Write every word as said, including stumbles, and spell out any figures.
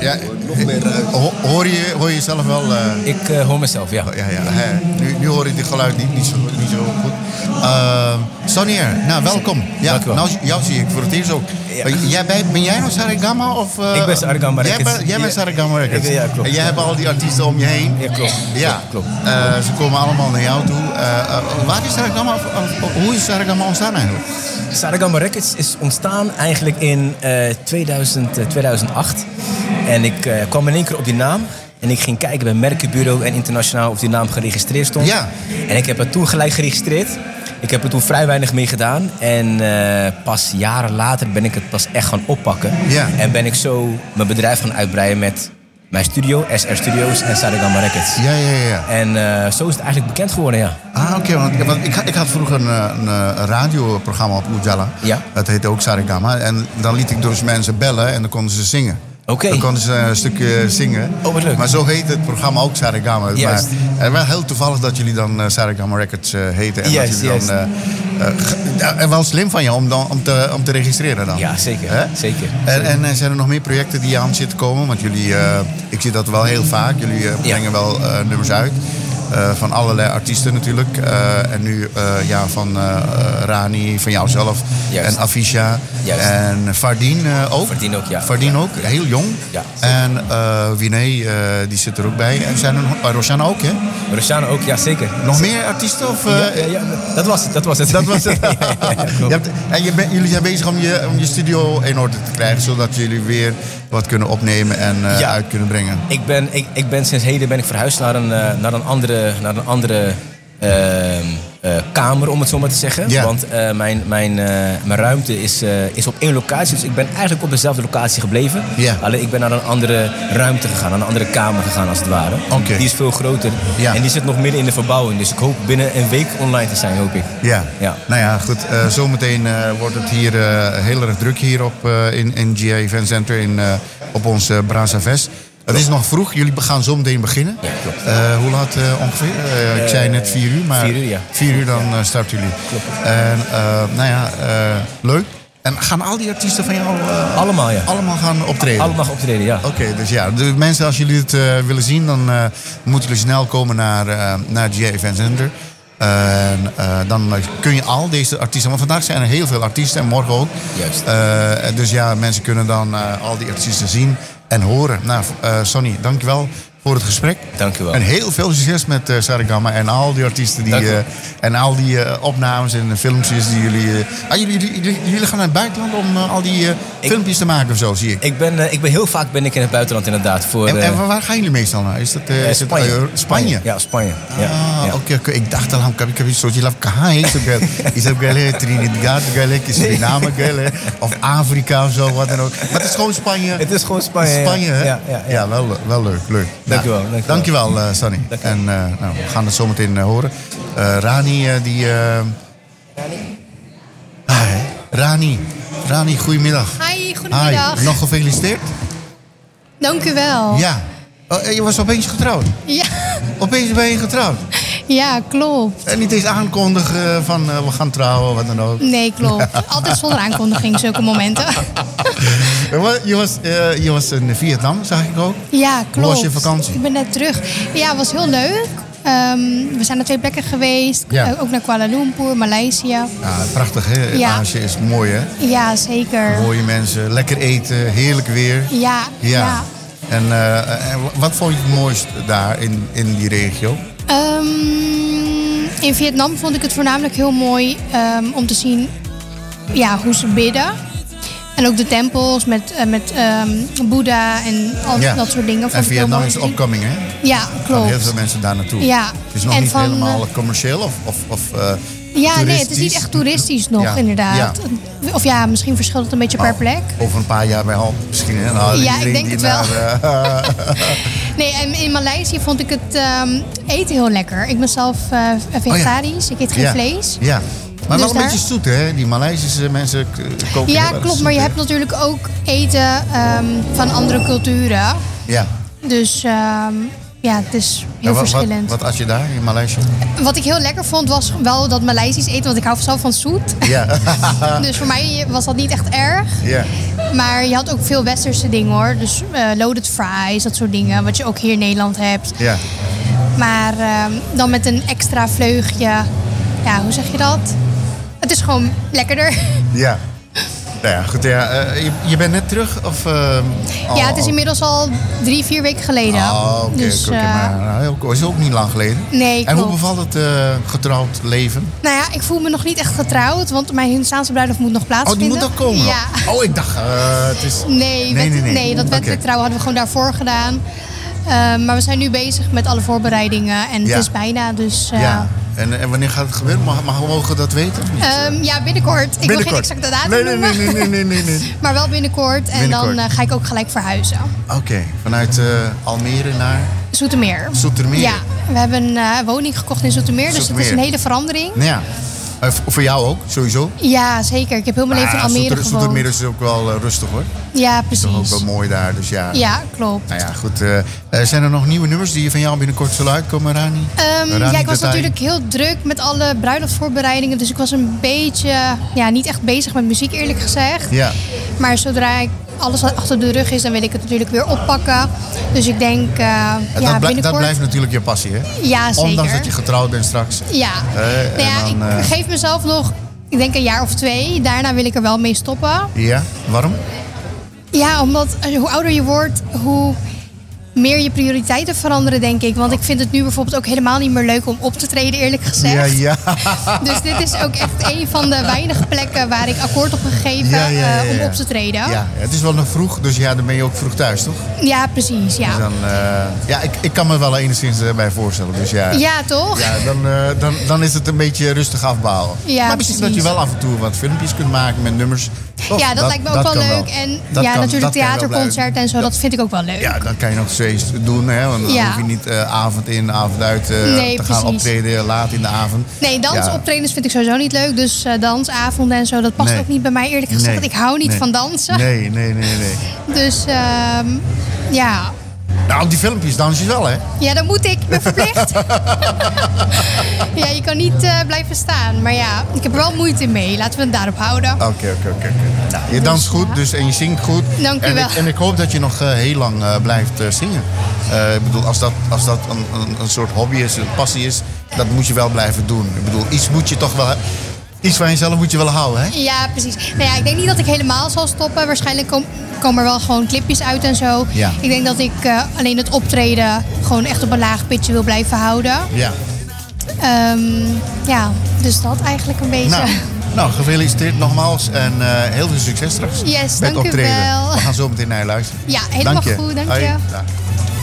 ja, nog meer ruimte. Hoor je, hoor je jezelf wel? Uh... Ik uh, hoor mezelf, ja. ja, ja. Hè, nu, nu hoor ik dit geluid niet, niet, zo, niet zo goed. Uh, Sonny, nou welkom. Ja, nou, jou zie ik voor het eerst ook. Ja. Jij bij, ben jij nog Saregama? Of, uh, ik ben Saregama Records. Jij, jij bent Saregama Records. Ja, klopt. En jij hebt al die artiesten om je heen. Ja, klopt. Ja, klopt. Uh, ze komen allemaal naar jou toe. Uh, uh, waar is Saregama? Hoe is Saregama ontstaan eigenlijk? Saregama Records is ontstaan eigenlijk in uh, tweeduizend, uh, tweeduizend acht. En ik uh, kwam in één keer op die naam. En ik ging kijken bij Merkenbureau en internationaal of die naam geregistreerd stond. Ja. En ik heb het toen gelijk geregistreerd. Ik heb er toen vrij weinig mee gedaan. En uh, pas jaren later ben ik het pas echt gaan oppakken. Ja. En ben ik zo mijn bedrijf gaan uitbreiden met mijn studio, S R Studios en Saregama Records. Ja, ja, ja. En uh, zo is het eigenlijk bekend geworden, ja. Ah, oké. Okay, want, want ik, ik had vroeger een, een, een radioprogramma op Ujala. Ja. Dat heette ook Saregama. En dan liet ik dus mensen bellen en dan konden ze zingen. Oké. Okay. Dan konden ze een stukje zingen. Oh, wat leuk. Maar zo heet het programma ook Saregama. Juist. Maar, en wel heel toevallig dat jullie dan uh, Saregama Records uh, heten. En juist, dat jullie juist. dan... Uh, uh, wel slim van je om, dan, om, te, om te registreren dan. Ja, zeker. Hè? zeker. En, en uh, zijn er nog meer projecten die aan zitten komen? Want jullie, uh, ik zie dat wel heel vaak. Jullie uh, brengen ja. wel uh, nummers uit. Uh, van allerlei artiesten natuurlijk. Uh, en nu uh, ja, van uh, Rani, van jouzelf. Juist. En Afisha. Juist. En Fardien uh, ook. Fardien ook, ja. Fardien ja. ook, heel jong. Ja, en uh, Vinay, uh, die zit er ook bij. En zijn er nog, uh, Roshana ook, hè? Roshana ook, ja zeker. Nog meer artiesten? Of, uh, ja, ja, ja, dat was het. Dat was het. Dat was het. ja, ja, je hebt, en je ben, jullie zijn bezig om je, om je studio in orde te krijgen, zodat jullie weer wat kunnen opnemen en uh, ja. uit kunnen brengen. Ik ben, ik, ik ben sinds heden ben ik verhuisd naar een, uh, naar een andere, naar een andere uh, uh, kamer, om het zo maar te zeggen. Ja. Want uh, mijn, mijn, uh, mijn ruimte is, uh, is op één locatie. Dus ik ben eigenlijk op dezelfde locatie gebleven. Ja. Alleen ik ben naar een andere ruimte gegaan, naar een andere kamer gegaan als het ware. Okay. Die is veel groter. Ja. En die zit nog midden in de verbouwing. Dus ik hoop binnen een week online te zijn, hoop ik. Ja, ja. Nou ja, goed. Uh, zometeen uh, wordt het hier uh, heel erg druk hier op, uh, in, in G A Event Center in, uh, op ons uh, Brasa Fest. Het is nog vroeg, jullie gaan zo meteen beginnen. Ja, klopt. Uh, hoe laat uh, ongeveer? Uh, ik zei net vier uur, maar vier uur, ja. vier uur dan uh, starten jullie. Klopt. En uh, nou ja, uh, leuk. En gaan al die artiesten van jou uh, allemaal, ja. allemaal gaan optreden? Allemaal gaan optreden, ja. Oké, okay, dus ja, de mensen, als jullie het uh, willen zien, dan uh, moeten jullie snel komen naar, uh, naar G A Event Center. En uh, dan kun je al deze artiesten... Want vandaag zijn er heel veel artiesten en morgen ook. Juist. Uh, dus ja, mensen kunnen dan uh, al die artiesten zien en horen. Nou, uh, Sonny, dankjewel voor het gesprek. Dank u wel. En heel veel succes met uh, Saregama en al die artiesten die... Uh, en al die uh, opnames en filmpjes die jullie... Uh, ah, jullie, jullie... Jullie gaan naar het buitenland om uh, al die uh, ik, filmpjes te maken of zo, zie ik. Ik ben, uh, ik ben heel vaak ben ik in het buitenland inderdaad. Voor, en, uh, en waar gaan jullie meestal naar? Is dat uh, is Spanje. Het, uh, Spanje? Ja, Spanje. Ah, ja. oké. Okay, okay. Ik dacht al, ik heb iets zoals je laat kaha, is ook wel Trinidad, Suriname, of Afrika of zo, wat dan ook. Maar het is gewoon Spanje. Het is gewoon Spanje. Spanje, hè? Ja, ja, ja. ja wel, wel leuk, leuk. Dank je wel. Nou, dank je wel, uh, Sonny. En uh, nou, we gaan het zo meteen uh, horen. Uh, Rani, uh, die... Uh... Rani? Ah, Rani. Rani, goedemiddag. Hi, goedemiddag. Hi. Nog gefeliciteerd. Dank u wel. Ja. Oh, je was opeens getrouwd? Ja. Opeens ben je getrouwd? Ja, klopt. En niet eens aankondigen van uh, we gaan trouwen, wat dan ook? Nee, klopt. Altijd zonder aankondiging, zulke momenten. je, was, uh, je was in Vietnam, zag ik ook. Ja, klopt. Hoe was je vakantie? Ik ben net terug. Ja, het was heel leuk. Um, we zijn naar twee plekken geweest. Ja. Uh, ook naar Kuala Lumpur, Maleisië. Ja, prachtig hè? Ja. Azië is mooi hè? Ja, zeker. Mooie mensen, lekker eten, heerlijk weer. Ja, ja. ja. En, uh, en wat vond je het mooist daar in, in die regio? Um, in Vietnam vond ik het voornamelijk heel mooi um, om te zien ja, hoe ze bidden. En ook de tempels met, uh, met um, Boeddha en al ja. dat soort dingen. Vond en ik Vietnam heel is mooi. opkoming, hè? Ja, klopt. Er gaan heel veel mensen daar naartoe. Ja. Het is nog en niet van, helemaal uh, commercieel of, of, of uh, ja, nee, het is niet echt toeristisch nog, ja. inderdaad. Ja. Of ja, misschien verschilt het een beetje per oh, plek. Over een paar jaar bij Al misschien. Hè? Nou, ja, ik denk het naar, wel. Uh, nee, en in Maleisië vond ik het um, eten heel lekker. Ik ben zelf uh, vegetarisch, oh, ja. ik eet geen ja. vlees. Ja. Maar dus wel een daar... beetje zoet, hè? Die Maleisische mensen koken Ja, heel erg klopt. zoet, Maar je hè? hebt natuurlijk ook eten um, van andere culturen. Ja. Dus um, ja, het is heel Ja, wat, verschillend. Wat, wat at je daar in Maleisië? Wat ik heel lekker vond was wel dat Maleisisch eten, want ik hou zelf van zoet. Ja. Dus voor mij was dat niet echt erg. Ja. Maar je had ook veel westerse dingen hoor. Dus uh, loaded fries, dat soort dingen. Wat je ook hier in Nederland hebt. Ja. Maar uh, dan met een extra vleugje. Ja, hoe zeg je dat? Het is gewoon lekkerder. Ja. Nou ja, goed. Ja, uh, je, je bent net terug? Of, uh, al, Ja, het is inmiddels al drie, vier weken geleden. Oh, oké. Okay, dus, okay, uh, maar nou, heel, is ook niet lang geleden. Nee, En klopt. hoe bevalt het uh, getrouwd leven? Nou ja, ik voel me nog niet echt getrouwd. Want mijn Hindustaanse bruiloft moet nog Oh, plaatsvinden. die moet nog komen? Ja. Oh, ik dacht, uh, het is... Nee, nee, wet, nee, nee. nee, dat wettelijk Okay. trouwen hadden we gewoon daarvoor gedaan. Uh, maar we zijn nu bezig met alle voorbereidingen. En Ja. het is bijna, dus... Uh, Ja. En, en wanneer gaat het gebeuren? Mag, mag, mogen we dat weten? Of niet? Um, ja, binnenkort. Ik wil geen exacte datum nee, nee, noemen. nee, nee, nee, nee, nee. Maar wel binnenkort. En Binnenkort. dan uh, ga ik ook gelijk verhuizen. Oké, okay. Vanuit uh, Almere naar Zoetermeer. Zoetermeer? Ja, we hebben een uh, woning gekocht in Zoetermeer. Dus Zoetermeer. het is een hele verandering. Ja. Uh, voor jou ook, sowieso? Ja, zeker. Ik heb heel mijn leven in Ah, Almere Zoeter, gewoond. Zoetermeer is ook wel uh, rustig hoor. Ja, Het is toch ook precies. wel mooi daar, dus ja. Ja, klopt. Nou ja, goed. Uh, uh, zijn er nog nieuwe nummers die van jou binnenkort zullen uitkomen, Rani? Um, Rani ja, ik was Detail? natuurlijk heel druk met alle bruiloftsvoorbereidingen. Dus ik was een beetje, ja, niet echt bezig met muziek eerlijk gezegd. Ja. Maar zodra ik alles wat achter de rug is, dan wil ik het natuurlijk weer oppakken. Dus ik denk, uh, ja, dat, blij, binnenkort... dat blijft natuurlijk je passie, hè? Ja, zeker. Ondanks dat je getrouwd bent straks. Ja, Uh, nou ja, en dan, ik uh, geef mezelf nog, ik denk een jaar of twee. Daarna wil ik er wel mee stoppen. Ja, waarom? Ja, omdat uh, hoe ouder je wordt, hoe meer je prioriteiten veranderen, denk ik. Want ik vind het nu bijvoorbeeld ook helemaal niet meer leuk om op te treden, eerlijk gezegd. Ja, ja. Dus dit is ook echt een van de weinige plekken waar ik akkoord op heb gegeven Ja, ja, ja, ja. uh, om op te treden. Ja, Ja, het is wel nog vroeg, dus ja, dan ben je ook vroeg thuis, toch? precies, ja. Dus dan, uh, ja, ik, ik kan me wel enigszins uh, bij voorstellen. Dus ja, Ja, toch? ja dan, uh, dan, dan is het een beetje rustig afbouwen. Ja, maar misschien precies. dat je wel af en toe wat filmpjes kunt maken met nummers. Toch? Ja, dat, lijkt me ook wel kan leuk. En Dat ja, kan- natuurlijk dat kan je wel theaterconcerten en zo, dat vind ik ook wel leuk. Ja, dan kan je nog steeds doen, hè? Want dan Ja. hoef je niet uh, avond in, avond uit uh, Nee, te gaan precies. optreden laat in de avond. Nee, dansoptredens vind ik sowieso niet leuk. Dus uh, dansavonden en zo, dat past Nee. ook niet bij mij eerlijk gezegd. Nee. Want ik hou niet Nee. van dansen. Nee, nee, nee, nee. Dus uh, ja. Nou, op die filmpjes dans je wel, hè? Ja, dat moet ik. Ik ben verplicht. Ja, je kan niet uh, blijven staan. Maar ja, ik heb er wel moeite mee. Laten we het daarop houden. Oké, oké, oké. Je danst goed dus, en je zingt goed. Dank u en wel. Ik, en ik hoop dat je nog uh, heel lang uh, blijft uh, zingen. Uh, ik bedoel, als dat, als dat een, een, een soort hobby is, een passie is, dat moet je wel blijven doen. Ik bedoel, iets moet je toch wel... Iets van jezelf moet je wel houden, hè? Ja, precies. Nou ja, ik denk niet dat ik helemaal zal stoppen. Waarschijnlijk kom, komen er wel gewoon clipjes uit en zo. Ja. Ik denk dat ik uh, alleen het optreden gewoon echt op een laag pitje wil blijven houden. Ja. Um, ja, dus dat eigenlijk een beetje. Nou, nou gefeliciteerd nogmaals en uh, heel veel succes straks. Yes, met dank u optreden. wel. We gaan zo meteen naar je luisteren. Ja, helemaal Dank je. goed, dank Hoi. je. Dag.